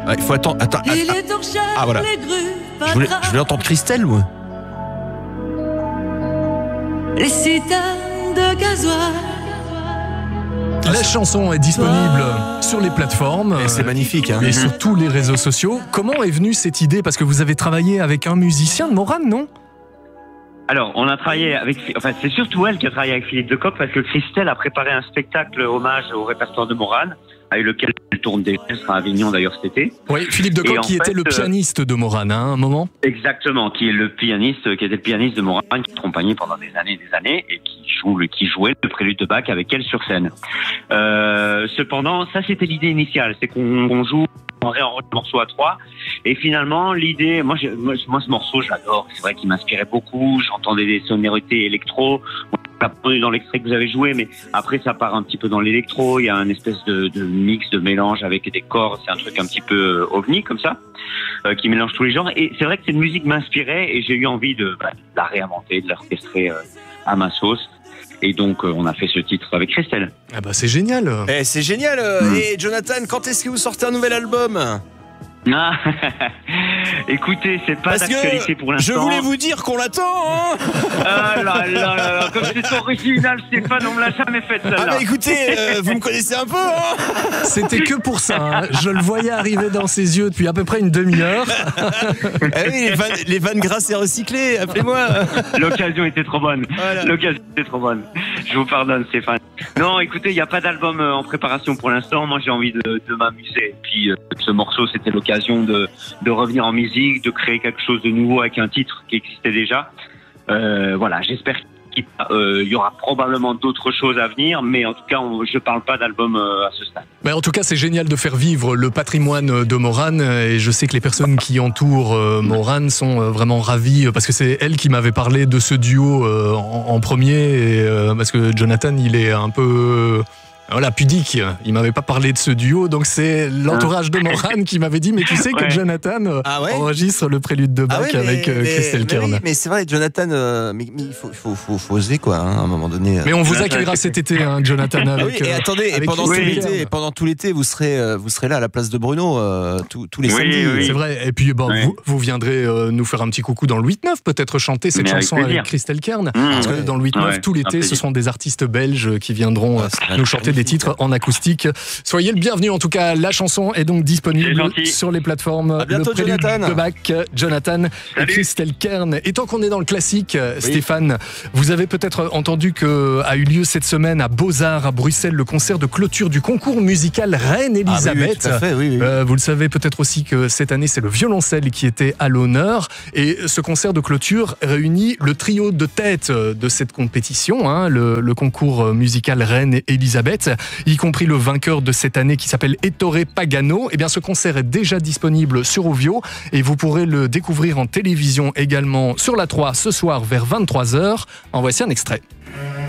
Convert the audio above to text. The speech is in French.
Il faut attendre. Ah voilà. Je voulais entendre Christelle ou... Les citernes de gasoil. La chanson est disponible sur les plateformes. Et c'est magnifique. Et sur tous les réseaux sociaux. Comment est venue cette idée? Parce que vous avez travaillé avec un musicien de Morane, non? Alors, on a travaillé avec... Enfin, c'est surtout elle qui a travaillé avec Philippe de Cock parce que Christelle a préparé un spectacle hommage au répertoire de Morane, avec lequel elle tourne déjà, elle sera à Avignon d'ailleurs cet été. Oui, Philippe de Cock qui était le pianiste de Morane, à un moment. Exactement, qui était le pianiste de Morane, qui accompagnait pendant des années et qui jouait le prélude de Bach avec elle sur scène. Cependant, ça c'était l'idée initiale, c'est qu'on joue, on réenregistre le morceau à 3, et finalement l'idée, moi ce morceau je l'adore, c'est vrai qu'il m'inspirait beaucoup, j'entendais des sonorités électro, pas dans l'extrait que vous avez joué, mais après ça part un petit peu dans l'électro, il y a une espèce de mix, de mélange avec des cordes, c'est un truc un petit peu ovni comme ça, qui mélange tous les genres, et c'est vrai que cette musique m'inspirait et j'ai eu envie de la réinventer, de l'orchestrer à ma sauce. Et donc, on a fait ce titre avec Christelle. Ah bah c'est génial. C'est génial. Et Jonathan, quand est-ce que vous sortez un nouvel album? Ah, écoutez, c'est pas d'actualité pour l'instant. Je voulais vous dire qu'on l'attend, hein. Ah là là là, comme c'est original, Stéphane, on me l'a jamais fait celle-là. Ah bah écoutez, vous me connaissez un peu, hein. C'était que pour ça, hein. Je le voyais arriver dans ses yeux depuis à peu près une demi-heure. Ah oui, les vannes grasses et recyclées, appelez-moi. L'occasion était trop bonne. Voilà. L'occasion était trop bonne. Je vous pardonne, Stéphane. Non, écoutez, il n'y a pas d'album en préparation pour l'instant. Moi, j'ai envie de m'amuser. Et puis, ce morceau, c'était l'occasion de revenir en musique, de créer quelque chose de nouveau avec un titre qui existait déjà. Voilà, j'espère qu'il y aura probablement d'autres choses à venir, mais en tout cas, je parle pas d'album à ce stade. Mais en tout cas, c'est génial de faire vivre le patrimoine de Morane, et je sais que les personnes qui entourent Morane sont vraiment ravies, parce que c'est elle qui m'avait parlé de ce duo en premier, et, parce que Jonathan, il est un peu... Voilà, pudique, il m'avait pas parlé de ce duo, donc c'est l'entourage de Morane qui m'avait dit, mais tu sais que Jonathan enregistre le prélude de Bach avec Christelle Kern. Oui, mais c'est vrai, Jonathan, mais il faut oser quoi, hein, à un moment donné. Mais on vous accueillera cet été, hein, Jonathan. Avec, et attendez, pendant tout l'été, vous serez là à la place de Bruno tous les samedis. C'est vrai. Et puis vous viendrez nous faire un petit coucou dans le 8-9, peut-être chanter cette chanson avec Christelle Kern. Parce que dans le 8-9, tout l'été, ce seront des artistes belges qui viendront nous chanter des titres en acoustique. Soyez le bienvenu, en tout cas. La chanson est donc disponible sur les plateformes. À bientôt, le prélude de Bach, Jonathan et Christelle Kern. Et tant qu'on est dans le classique, Stéphane, vous avez peut-être entendu qu'a eu lieu cette semaine à Beaux-Arts à Bruxelles le concert de clôture du concours musical Reine Elisabeth. Tout à fait, vous le savez peut-être aussi que cette année c'est le violoncelle qui était à l'honneur, et ce concert de clôture réunit le trio de tête de cette compétition, hein, le concours musical Reine Elisabeth, y compris le vainqueur de cette année qui s'appelle Ettore Pagano. Eh bien, ce concert est déjà disponible sur Ovio et vous pourrez le découvrir en télévision également sur la 3 ce soir vers 23h. En voici un extrait.